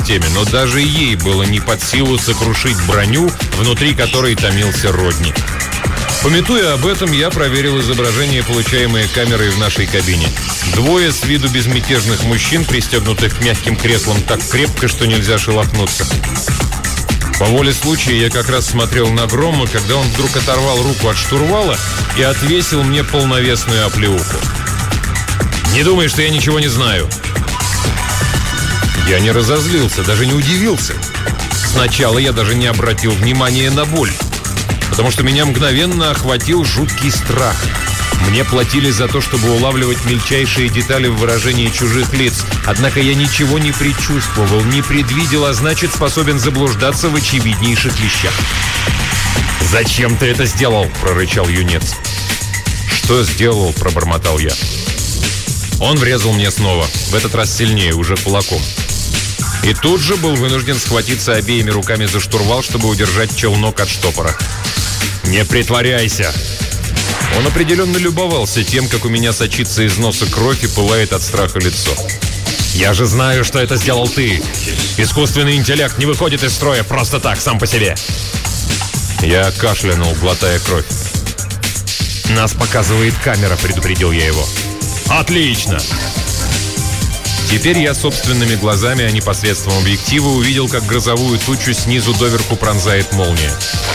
системе, но даже ей было не под силу сокрушить броню, внутри которой томился Родни. Памятуя об этом, я проверил изображение, получаемое камерой в нашей кабине. Двое с виду безмятежных мужчин, пристегнутых к мягким креслам так крепко, что нельзя шелохнуться. По воле случая я как раз смотрел на Грома, когда он вдруг оторвал руку от штурвала и отвесил мне полновесную оплеуху. «Не думай, что я ничего не знаю!» Я не разозлился, даже не удивился. Сначала я даже не обратил внимания на боль, потому что меня мгновенно охватил жуткий страх. Мне платили за то, чтобы улавливать мельчайшие детали в выражении чужих лиц. Однако я ничего не предчувствовал, не предвидел, а значит, способен заблуждаться в очевиднейших вещах. «Зачем ты это сделал?» – прорычал юнец. «Что сделал?» – пробормотал я. Он врезал мне снова, в этот раз сильнее, уже кулаком. И тут же был вынужден схватиться обеими руками за штурвал, чтобы удержать челнок от штопора. «Не притворяйся!» Он определенно любовался тем, как у меня сочится из носа кровь и пылает от страха лицо. «Я же знаю, что это сделал ты! Искусственный интеллект не выходит из строя просто так, сам по себе!» Я кашлянул, глотая кровь. «Нас показывает камера», — предупредил я его. «Отлично!» Теперь я собственными глазами, а не посредством объектива, увидел, как грозовую тучу снизу доверху пронзает молния.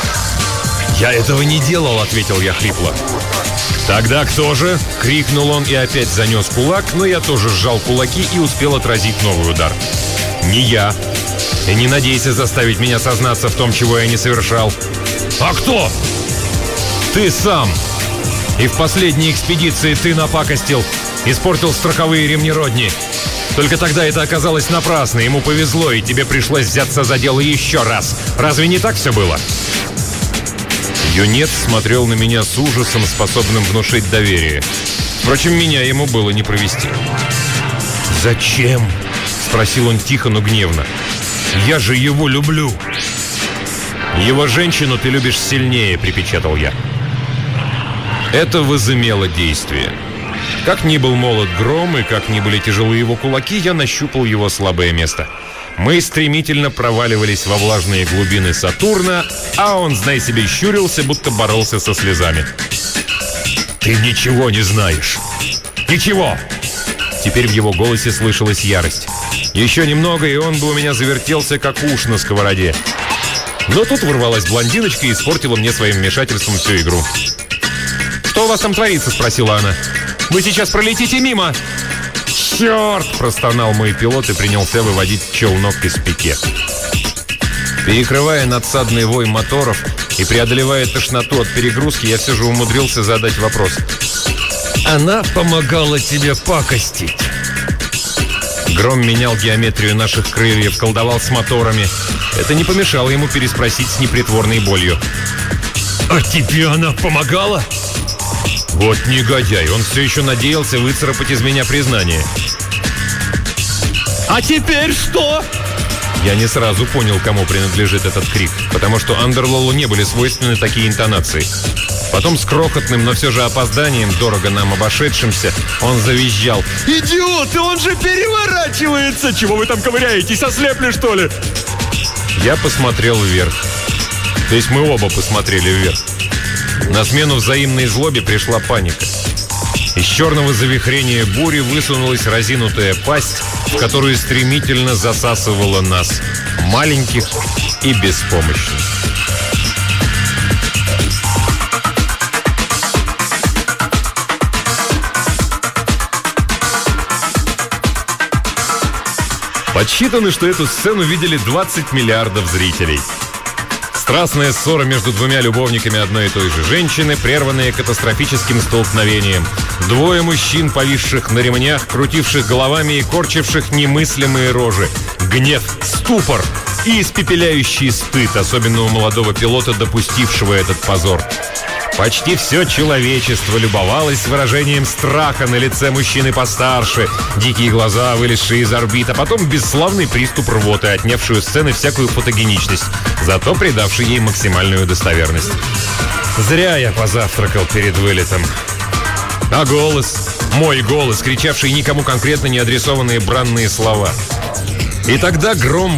«Я этого не делал», — ответил я хрипло. «Тогда кто же?» — крикнул он и опять занес кулак, но я тоже сжал кулаки и успел отразить новый удар. «Не я. И не надейся заставить меня сознаться в том, чего я не совершал». «А кто?» «Ты сам. И в последней экспедиции ты напакостил, испортил страховые ремни Родни. Только тогда это оказалось напрасно, ему повезло, и тебе пришлось взяться за дело еще раз. Разве не так все было?» Юнец смотрел на меня с ужасом, способным внушить доверие. Впрочем, меня ему было не провести. «Зачем?» — спросил он тихо, но гневно. «Я же его люблю!» «Его женщину ты любишь сильнее», — припечатал я. Это возымело действие. Как ни был молод Гром и как ни были тяжелы его кулаки, я нащупал его слабое место. Мы стремительно проваливались во влажные глубины Сатурна, а он, знай себе, щурился, будто боролся со слезами. «Ты ничего не знаешь! Ничего!» Теперь в его голосе слышалась ярость. Еще немного, и он бы у меня завертелся, как уж на сковороде. Но тут ворвалась блондиночка и испортила мне своим вмешательством всю игру. «Что у вас там творится?» — спросила она. «Вы сейчас пролетите мимо!» «Черт!» — простонал мой пилот и принялся выводить челнок из пике. Перекрывая надсадный вой моторов и преодолевая тошноту от перегрузки, я все же умудрился задать вопрос. «Она помогала тебе пакостить?» Гром менял геометрию наших крыльев, колдовал с моторами. Это не помешало ему переспросить с непритворной болью. «А тебе она помогала?» Вот негодяй, он все еще надеялся выцарапать из меня признание. «А теперь что?» Я не сразу понял, кому принадлежит этот крик, потому что Андерлолу не были свойственны такие интонации. Потом с крохотным, но все же опозданием, дорого нам обошедшимся, он завизжал. «Идиоты, он же переворачивается! Чего вы там ковыряетесь, ослепли, что ли?» Я посмотрел вверх. То есть мы оба посмотрели вверх. На смену взаимной злобе пришла паника. Из черного завихрения бури высунулась разинутая пасть, в которую стремительно засасывала нас, маленьких и беспомощных. Подсчитано, что эту сцену видели 20 миллиардов зрителей. Страстная ссора между двумя любовниками одной и той же женщины, прерванная катастрофическим столкновением. Двое мужчин, повисших на ремнях, крутивших головами и корчивших немыслимые рожи. Гнев, ступор и испепеляющий стыд, особенно у молодого пилота, допустившего этот позор. Почти все человечество любовалось выражением страха на лице мужчины постарше, дикие глаза, вылезшие из орбит, а потом бесславный приступ рвоты, отнявший у сцены всякую фотогеничность, зато придавший ей максимальную достоверность. Зря я позавтракал перед вылетом. А голос, мой голос, кричавший никому конкретно не адресованные бранные слова. И тогда Гром